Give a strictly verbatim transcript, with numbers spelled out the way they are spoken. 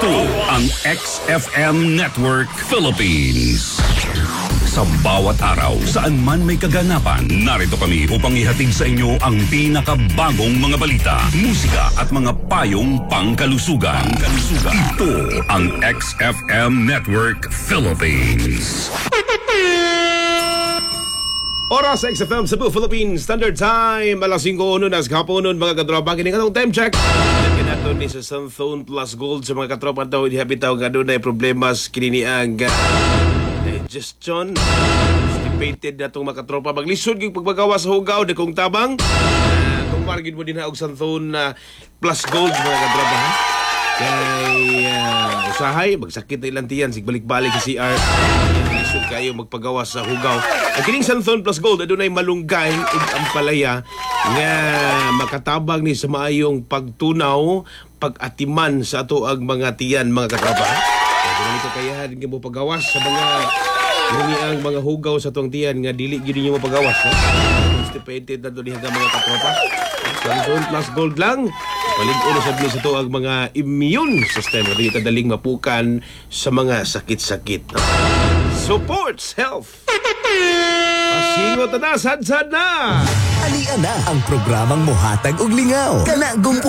Ito ang X F M Network Philippines. Sa bawat araw, saan man may kaganapan, narito kami upang ihatid sa inyo ang pinakabagong mga balita, musika at mga payong pangkalusugan. Pangkalusugan. Ito ang X F M Network Philippines. Oras sa X F M Cebu, Philippines Standard Time. Alas singko uno na sa kapunon mga katropa. Kini katong time check. Kinato ni sa Sunthone Plus Gold sa mga katropa daw. Di habitaw nga doon ay problema sa kinini ang digestion. Constipated na itong mga katropa. Maglisod yung pagpagawa sa hugaw. De kong tabang. Uh, kung margin mo din na og Sunthone uh, Plus Gold mga katropa. Ha? Kay uh, usahay, magsakit na ilang tiyan. Sigbalik-balik sa C R. Lisod kayo magpagawa sa hugaw. Ang kining Sunthone Plus Gold, adun ay malunggay ug ampalaya nga makatabang ni sa maayong pagtunaw, pag-atiman sa ato ang mga tiyan, mga katropa. Kaya ganito kayahan nga mo pagawas sa mga ngungi ang mga hugaw sa tuwang tiyan nga dili gyud ninyo mapagawas. No? Constipated na doon hanggang mga katropa. Sunthone Plus Gold lang. Palig-ulo sa sa to ang mga immune system na dito daling mapukan sa mga sakit-sakit. No? Supports health. Pasingot na, sad-sad na! Ali na ang programang mohatag og lingaw. Kana